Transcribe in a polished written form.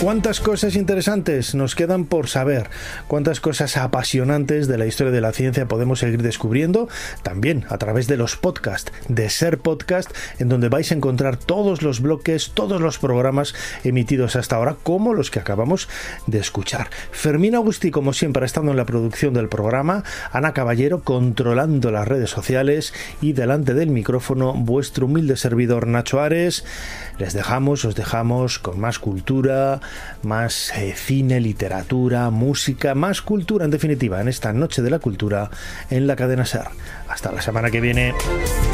¿Cuántas cosas interesantes nos quedan por saber? ¿Cuántas cosas apasionantes de la historia de la ciencia podemos seguir descubriendo? También a través de los podcasts, de Ser Podcast, en donde vais a encontrar todos los bloques, todos los programas emitidos hasta ahora, como los que acabamos de escuchar. Fermín Agustí, como siempre, ha estado en la producción del programa, Ana Caballero controlando las redes sociales y delante del micrófono vuestro humilde servidor Nacho Ares. Os dejamos con más cultura, más cine, literatura, música, más cultura en definitiva en esta Noche de la Cultura en la cadena SER. Hasta la semana que viene.